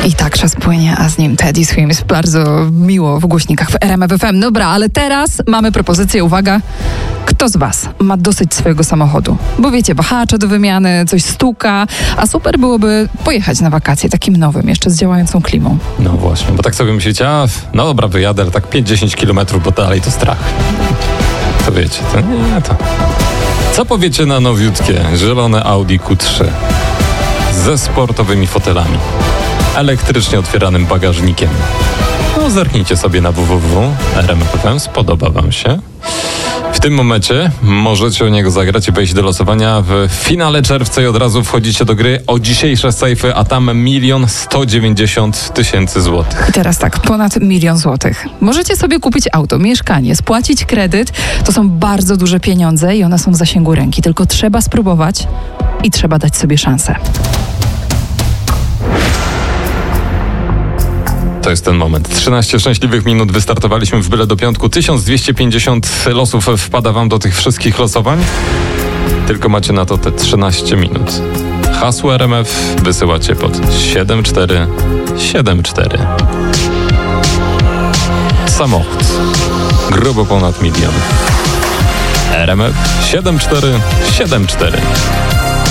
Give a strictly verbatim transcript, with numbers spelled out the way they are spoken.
I tak czas płynie, a z nim Teddy Swims. Bardzo miło w głośnikach w R M F F M. Dobra, ale teraz mamy propozycję, uwaga. Kto z was ma dosyć swojego samochodu? Bo wiecie, wahacze do wymiany, coś stuka, a super byłoby pojechać na wakacje takim nowym, jeszcze z działającą klimą. No właśnie, bo tak sobie myślicie, a no dobra, wyjadę, ale tak pięć do dziesięciu kilometrów, bo dalej to strach. To wiecie, to nie, to... Co powiecie na nowiutkie, zielone Audi Q trzy ze sportowymi fotelami, elektrycznie otwieranym bagażnikiem? No zerknijcie sobie na w w w kropka r m f f m, spodoba wam się. W tym momencie możecie o niego zagrać i wejść do losowania w finale czerwca i od razu wchodzicie do gry o dzisiejsze sejfy, a tam milion sto dziewięćdziesiąt tysięcy złotych. I teraz tak, ponad milion złotych. Możecie sobie kupić auto, mieszkanie, spłacić kredyt. To są bardzo duże pieniądze i one są w zasięgu ręki. Tylko trzeba spróbować i trzeba dać sobie szansę. To jest ten moment. trzynaście szczęśliwych minut. Wystartowaliśmy w byle do piątku. tysiąc dwieście pięćdziesiąt losów wpada wam do tych wszystkich losowań. Tylko macie na to te trzynaście minut. Hasło R M F wysyłacie pod siedem cztery siedem cztery. Samochód. Grubo ponad milion. R M F siedem cztery siedem cztery.